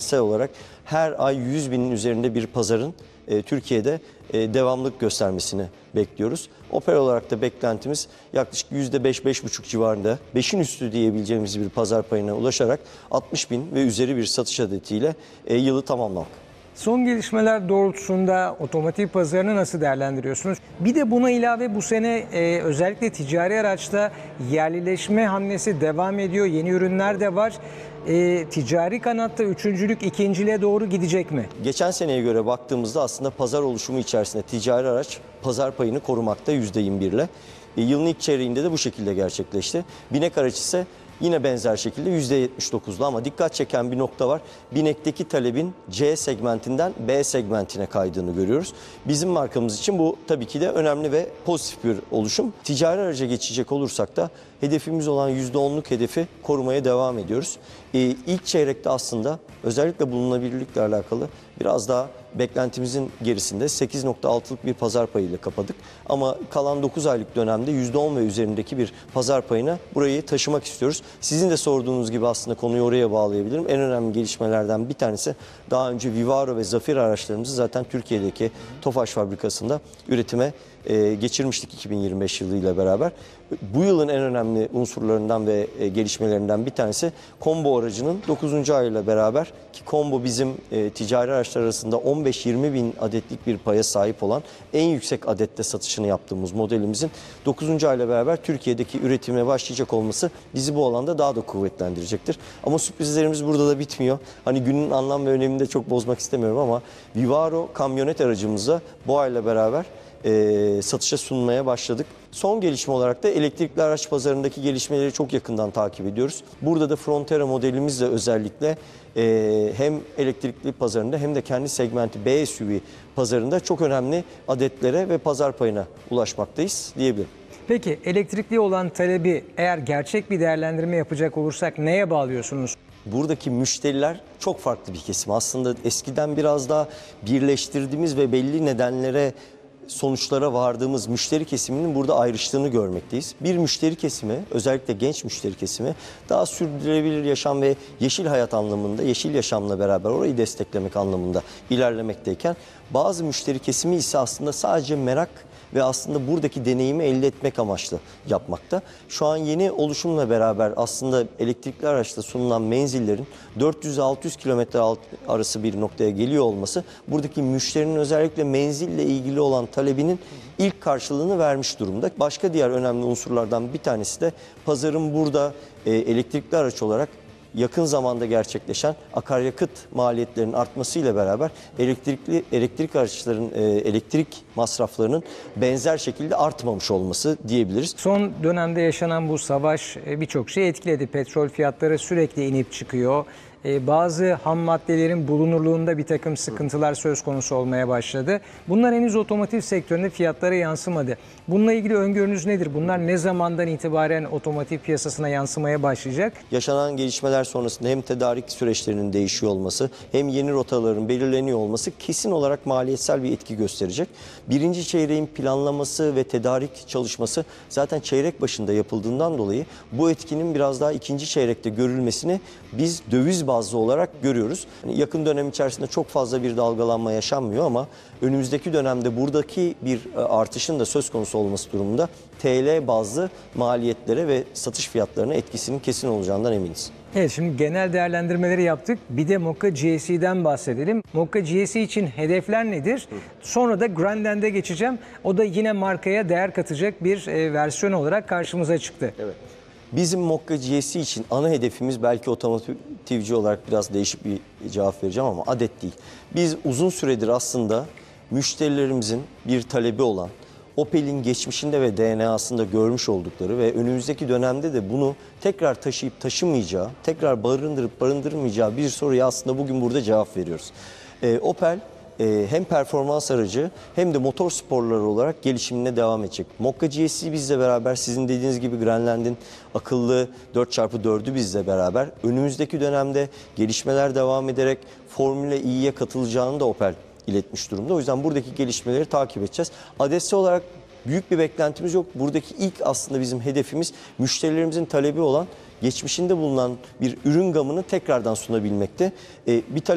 bölgesel olarak her ay 100 binin üzerinde bir pazarın Türkiye'de devamlılık göstermesini bekliyoruz. Opel olarak da beklentimiz yaklaşık %5-5,5 civarında, 5'in üstü diyebileceğimiz bir pazar payına ulaşarak 60 bin ve üzeri bir satış adetiyle yılı tamamlamak. Son gelişmeler doğrultusunda otomotiv pazarını nasıl değerlendiriyorsunuz? Bir de buna ilave bu sene özellikle ticari araçta yerlileşme hamlesi devam ediyor. Yeni ürünler de var. Ticari kanatta üçüncülük ikinciliğe doğru gidecek mi? Geçen seneye göre baktığımızda aslında pazar oluşumu içerisinde ticari araç pazar payını korumakta %21 ile. Yılın ilk çeyreğinde de bu şekilde gerçekleşti. Binek araç ise yine benzer şekilde %79'lu ama dikkat çeken bir nokta var. Binekteki talebin C segmentinden B segmentine kaydığını görüyoruz. Bizim markamız için bu tabii ki de önemli ve pozitif bir oluşum. Ticari araca geçecek olursak da hedefimiz olan %10'luk hedefi korumaya devam ediyoruz. İlk çeyrekte aslında özellikle bulunabilirlikle alakalı biraz daha beklentimizin gerisinde 8,6'lık bir pazar payıyla kapadık. Ama kalan 9 aylık dönemde %10 ve üzerindeki bir pazar payına burayı taşımak istiyoruz. Sizin de sorduğunuz gibi aslında konuyu oraya bağlayabilirim. En önemli gelişmelerden bir tanesi daha önce Vivaro ve Zafir araçlarımızı zaten Türkiye'deki Tofaş fabrikasında üretime geçirmiştik 2025 yılıyla beraber. Bu yılın en önemli unsurlarından ve gelişmelerinden bir tanesi Combo aracının 9. ayıyla beraber ki Combo bizim ticari araçlar arasında 15-20 bin adetlik bir paya sahip olan en yüksek adette satışını yaptığımız modelimizin 9. ayla beraber Türkiye'deki üretime başlayacak olması bizi bu alanda daha da kuvvetlendirecektir. Ama sürprizlerimiz burada da bitmiyor. Hani günün anlam ve önemini de çok bozmak istemiyorum ama Vivaro kamyonet aracımıza bu ayla beraber satışa sunmaya başladık. Son gelişme olarak da elektrikli araç pazarındaki gelişmeleri çok yakından takip ediyoruz. Burada da Frontera modelimizle özellikle hem elektrikli pazarında hem de kendi segmenti B SUV pazarında çok önemli adetlere ve pazar payına ulaşmaktayız diyebilirim. Peki elektrikli olan talebi eğer gerçek bir değerlendirme yapacak olursak neye bağlıyorsunuz? Buradaki müşteriler çok farklı bir kesim. Aslında eskiden biraz daha birleştirdiğimiz ve belli nedenlere sonuçlara vardığımız müşteri kesiminin burada ayrıştığını görmekteyiz. Bir müşteri kesimi, özellikle genç müşteri kesimi daha sürdürülebilir yaşam ve yeşil hayat anlamında, yeşil yaşamla beraber orayı desteklemek anlamında ilerlemekteyken bazı müşteri kesimi ise aslında sadece merak ve aslında buradaki deneyimi elde etmek amaçlı yapmakta. Şu an yeni oluşumla beraber aslında elektrikli araçta sunulan menzillerin 400-600 kilometre arası bir noktaya geliyor olması buradaki müşterinin özellikle menzille ilgili olan talebinin ilk karşılığını vermiş durumda. Başka diğer önemli unsurlardan bir tanesi de pazarın burada elektrikli araç olarak yakın zamanda gerçekleşen akaryakıt maliyetlerinin artmasıyla beraber elektrik araçların elektrik masraflarının benzer şekilde artmamış olması diyebiliriz. Son dönemde yaşanan bu savaş birçok şey etkiledi. Petrol fiyatları sürekli inip çıkıyor. Bazı ham maddelerin bulunurluğunda bir takım sıkıntılar söz konusu olmaya başladı. Bunlar henüz otomotiv sektöründe fiyatlara yansımadı. Bununla ilgili öngörünüz nedir? Bunlar ne zamandan itibaren otomotiv piyasasına yansımaya başlayacak? Yaşanan gelişmeler sonrasında hem tedarik süreçlerinin değişiyor olması hem yeni rotaların belirleniyor olması kesin olarak maliyetsel bir etki gösterecek. Birinci çeyreğin planlaması ve tedarik çalışması zaten çeyrek başında yapıldığından dolayı bu etkinin biraz daha ikinci çeyrekte görülmesini biz döviz bazlı olarak görüyoruz. Yakın dönem içerisinde çok fazla bir dalgalanma yaşanmıyor ama önümüzdeki dönemde buradaki bir artışın da söz konusu olması durumunda TL bazlı maliyetlere ve satış fiyatlarına etkisinin kesin olacağından eminiz. Evet, şimdi genel değerlendirmeleri yaptık. Bir de Mokka GSE'den bahsedelim. Mokka GSE için hedefler nedir? Sonra da Granden'de geçeceğim. O da yine markaya değer katacak bir versiyon olarak karşımıza çıktı. Evet. Bizim Mokka GSE için ana hedefimiz belki otomotivci olarak biraz değişik bir cevap vereceğim ama adet değil. Biz uzun süredir aslında müşterilerimizin bir talebi olan Opel'in geçmişinde ve DNA'sında görmüş oldukları ve önümüzdeki dönemde de bunu tekrar taşıyıp taşımayacağı, tekrar barındırıp barındırmayacağı bir soruya aslında bugün burada cevap veriyoruz. Opel hem performans aracı hem de motor sporları olarak gelişimine devam edecek. Mokka GSE bizle beraber, sizin dediğiniz gibi Granland'in akıllı 4x4'ü bizle beraber. Önümüzdeki dönemde gelişmeler devam ederek Formula E'ye katılacağını da Opel iletmiş durumda. O yüzden buradaki gelişmeleri takip edeceğiz. ADESE olarak büyük bir beklentimiz yok. Buradaki ilk aslında bizim hedefimiz müşterilerimizin talebi olan geçmişinde bulunan bir ürün gamını tekrardan sunabilmekte.